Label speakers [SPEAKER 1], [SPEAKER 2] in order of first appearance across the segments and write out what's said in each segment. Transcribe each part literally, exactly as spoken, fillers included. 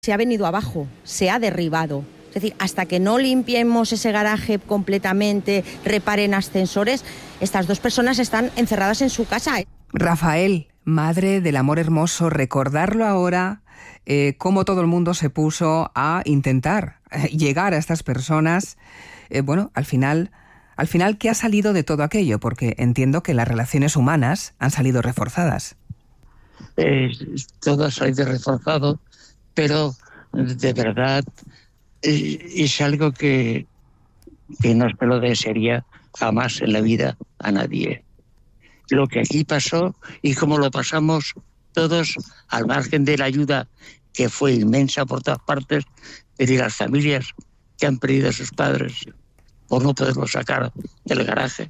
[SPEAKER 1] Se ha venido abajo, se ha derribado. Es decir, hasta que no limpiemos ese garaje completamente, reparen ascensores, estas dos personas están encerradas en su casa.
[SPEAKER 2] Rafael, madre del amor hermoso, recordarlo ahora, eh, cómo todo el mundo se puso a intentar eh, llegar a estas personas. Eh, bueno, al final, al final, ¿qué ha salido de todo aquello? Porque entiendo que las relaciones humanas han salido reforzadas.
[SPEAKER 3] Eh, todo ha salido reforzado, pero de verdad eh, es algo que, que no se lo desearía jamás en la vida a nadie. Lo que aquí pasó y cómo lo pasamos todos, al margen de la ayuda que fue inmensa por todas partes, de las familias que han perdido a sus padres por no poderlos sacar del garaje,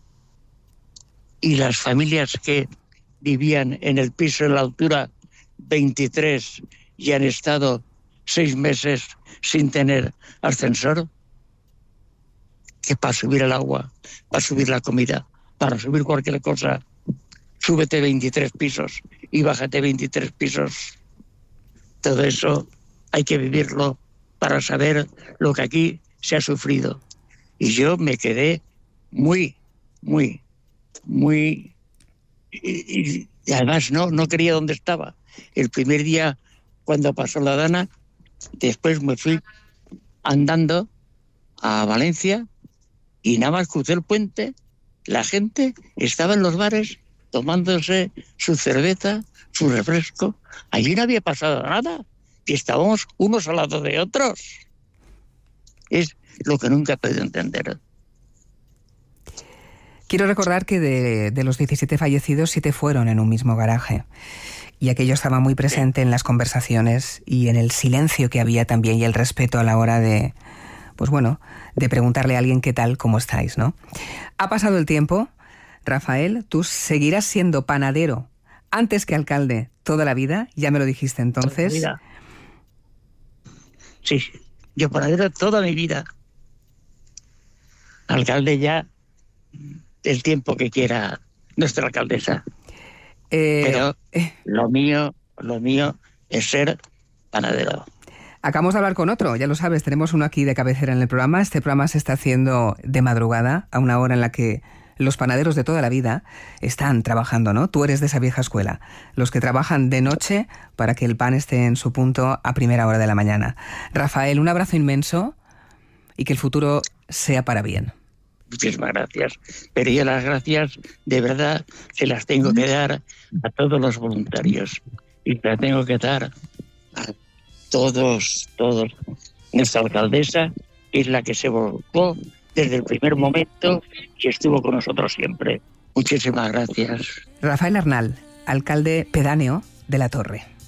[SPEAKER 3] y las familias que vivían en el piso en la altura veintitrés y han estado seis meses sin tener ascensor, que para subir el agua, para subir la comida, para subir cualquier cosa, súbete veintitrés pisos y bájate veintitrés pisos. Todo eso hay que vivirlo para saber lo que aquí se ha sufrido. Y yo me quedé muy, muy, muy... Y, y además no, no creía dónde estaba. El primer día, cuando pasó la Dana, después me fui andando a Valencia y nada más crucé el puente, la gente estaba en los bares tomándose su cerveza, su refresco. Allí no había pasado nada, y estábamos unos al lado de otros. Es lo que nunca he podido entender.
[SPEAKER 2] Quiero recordar que de, de los diecisiete fallecidos, siete fueron en un mismo garaje. Y aquello estaba muy presente en las conversaciones y en el silencio que había también, y el respeto a la hora de, pues bueno, de preguntarle a alguien qué tal, cómo estáis, ¿no? Ha pasado el tiempo. Rafael, tú seguirás siendo panadero antes que alcalde toda la vida, ya me lo dijiste entonces.
[SPEAKER 3] Toda mi vida. Sí, yo panadero toda mi vida. Alcalde ya el tiempo que quiera nuestra alcaldesa. Eh, Pero eh, lo mío, lo mío es ser panadero.
[SPEAKER 2] Acabamos de hablar con otro, ya lo sabes, tenemos uno aquí de cabecera en el programa. Este programa se está haciendo de madrugada, a una hora en la que los panaderos de toda la vida están trabajando, ¿no? Tú eres de esa vieja escuela, los que trabajan de noche para que el pan esté en su punto a primera hora de la mañana. Rafael, un abrazo inmenso y que el futuro sea para bien.
[SPEAKER 3] Muchísimas gracias. Pero yo las gracias, de verdad, se las tengo que dar a todos los voluntarios. Y se las tengo que dar a todos, todos. Nuestra alcaldesa es la que se volcó desde el primer momento y estuvo con nosotros siempre. Muchísimas gracias.
[SPEAKER 2] Rafael Arnal, alcalde pedáneo de La Torre.